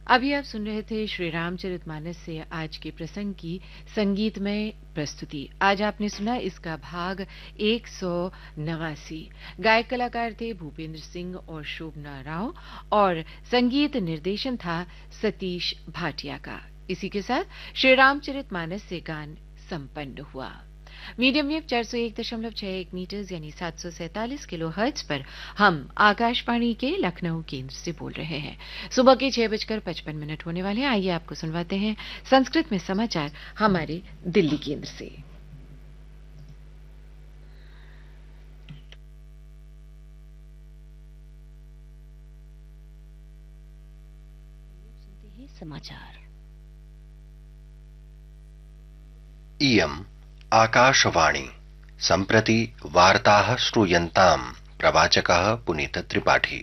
अभी आप सुन रहे थे श्री रामचरितमानस से आज के प्रसंग की संगीतमय प्रस्तुति। आज आपने सुना इसका भाग 189। गायक कलाकार थे भूपेंद्र सिंह और शोभना राव और संगीत निर्देशन था सतीश भाटिया का। इसी के साथ श्री रामचरितमानस से गान संपन्न हुआ। मीडियम वेव 401.61 मीटर्स यानी 747 किलोहर्ट्ज पर हम आकाशवाणी के लखनऊ केंद्र से बोल रहे हैं। सुबह के 6:55 होने वाले हैं। आइए आपको सुनवाते हैं संस्कृत में समाचार हमारे दिल्ली केंद्र से। सुनते हैं समाचार। इयम् आकाशवाणी सम्प्रति वार्ताः श्रूयन्ताम् प्रवाचकः पुनीत त्रिपाठी।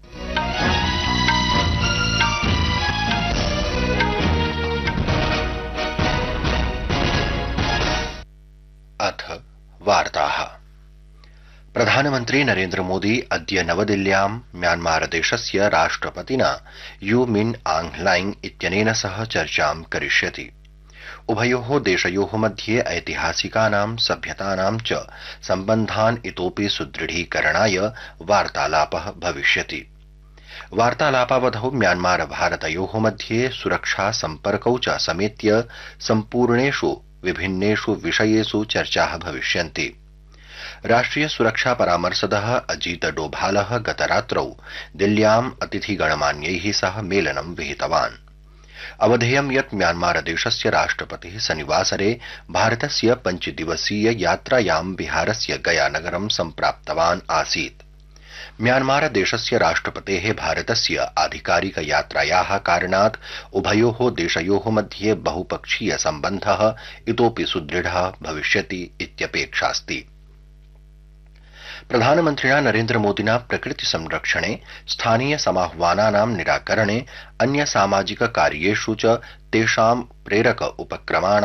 अथ वार्ताः। प्रधानमन्त्री नरेन्द्र मोदी अद्य नवदिल्ल्यां म्यांमारदेशस्य राष्ट्रपतिना यू मिन आंग लाइंग इत्यनेन सह चर्चां करिष्यति। उभयोः देशयोः मध्ये ऐतिहासिकानां सभ्यतानां च सम्बन्धान् इतोपि सुदृढीकरणाय वार्तालापः भविष्यति। वार्तालापावधौ म्यांमार भारतयोः मध्ये सुरक्षा सम्पर्कौ च समेत्य सम्पूर्णेषु विभिन्नेषु विषयेषु चर्चाः भविष्यन्ति। राष्ट्रिय सुरक्षा परामर्शदः अजीत डोभालः गतरात्रौ दिल्ल्याम् अतिथिगणमान्यैः सह मेलनं विहितवान्। अवधेयं यत् म्यांमारदेशस्य राष्ट्रपतिः शनिवासरे भारतस्य 5 दिवसीय यात्रायां बिहारस्य गयानगरं सम्प्राप्तवान् आसीत्। म्यांमारदेशस्य राष्ट्रपतेः भारतस्य आधिकारिक यात्रायाः कारणात् उभयोः देशयोः मध्ये बहुपक्षीय सम्बन्धः इतोपि सुदृढः भविष्यति इत्यपेक्षास्ति। प्रधानमन्त्रिणा नरेन्द्र मोदिना प्रकृति संरक्षणे, स्थानीय समाह्वानानां निराकरणे, अन्य सामाजिक कार्येषु च तेषां प्रेरक उपक्रमाणां